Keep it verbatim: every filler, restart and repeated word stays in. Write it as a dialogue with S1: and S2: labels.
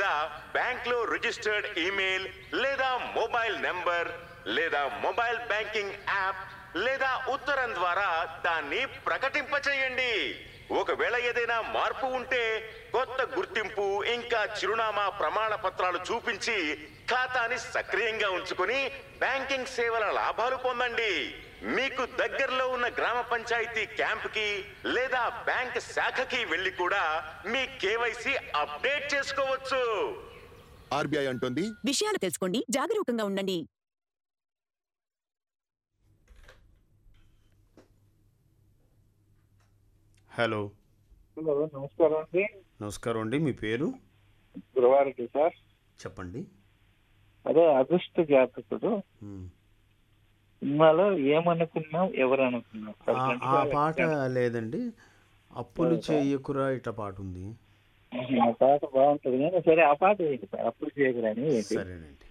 S1: కూడా బ్యాంక్ లో registered email లేదా మొబైల్ నెంబర్ లేదా మొబైల్ బ్యాంకింగ్ యాప్ లేదా ఉత్తరం ద్వారా దాన్ని ప్రకటింపచేయండి. ఒకవేళ ఏదైనా మార్పు ఉంటే కొత్త గుర్తింపు ఇంకా చిరునామా ప్రమాణ పత్రాలు చూపించి ఖాతాని సక్రియంగా ఉంచుకొని బ్యాంకింగ్ సేవల లాభాలు పొందండి. మీకు దగ్గరలో ఉన్న గ్రామ పంచాయతీ క్యాంప్ కి లేదా బ్యాంక్ శాఖకి వెళ్లి కూడా మీ కేవైసీ అప్డేట్ చేసుకోవచ్చు.
S2: ఆర్బీఐ అంటుంది,
S3: విషయాలు తెలుసుకోండి, జాగరూకంగా ఉండండి.
S4: హలో
S5: హలో నమస్కారం అండి.
S4: నమస్కారం అండి. మీ పేరు?
S5: గురువారెడ్డి సార్.
S4: చెప్పండి.
S5: అదే అదృష్ట జాతకుడు సినిమాలో ఏమనుకున్నాం ఎవరు అనుకున్నాం
S4: ఆ పాట లేదండి, అప్పులు చేయకురా ఇట్లా పాట ఉంది.
S5: ఆ పాట బాగుంటుంది కానీ సరే ఆ పాట ఏంటి సార్, అప్పులు చేయకురా అని.
S4: సరేనండి.